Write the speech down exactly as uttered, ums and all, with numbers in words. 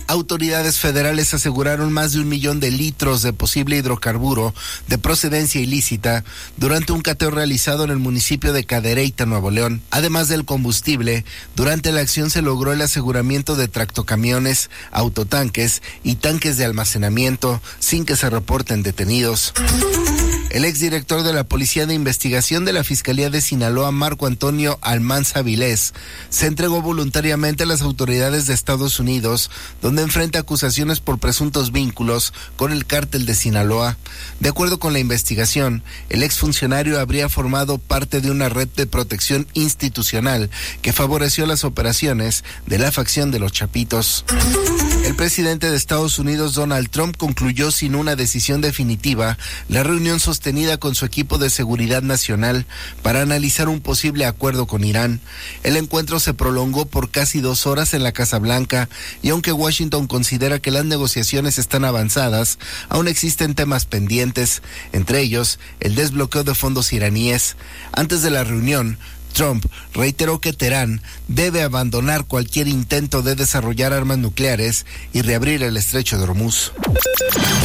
Autoridades federales aseguraron más de un millón de litros de posible hidrocarburo de procedencia ilícita durante un cateo realizado en el municipio de Cadereyta, Nuevo León. Además del combustible, durante la acción se logró el aseguramiento de tractocamiones, autotanques y tanques de almacenamiento sin que se reporten detenidos. El exdirector de la Policía de Investigación de la Fiscalía de Sinaloa, Marco Antonio Almanza Vilés, se entregó voluntariamente a las autoridades de Estados Unidos, donde enfrenta acusaciones por presuntos vínculos con el cártel de Sinaloa. De acuerdo con la investigación, el exfuncionario habría formado parte de una red de protección institucional que favoreció las operaciones de la facción de los Chapitos. El presidente de Estados Unidos, Donald Trump, concluyó sin una decisión definitiva la reunión sostenida con su equipo de seguridad nacional para analizar un posible acuerdo con Irán. El encuentro se prolongó por casi dos horas en la Casa Blanca y aunque Washington considera que las negociaciones están avanzadas, aún existen temas pendientes, entre ellos el desbloqueo de fondos iraníes. Antes de la reunión, Trump reiteró que Teherán debe abandonar cualquier intento de desarrollar armas nucleares y reabrir el estrecho de Hormuz.